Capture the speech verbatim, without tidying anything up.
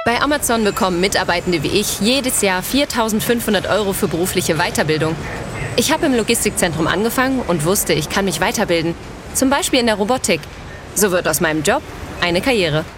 Bei Amazon bekommen Mitarbeitende wie ich jedes Jahr viertausendfünfhundert Euro für berufliche Weiterbildung. Ich habe im Logistikzentrum angefangen und wusste, ich kann mich weiterbilden. Zum Beispiel in der Robotik. So wird aus meinem Job eine Karriere.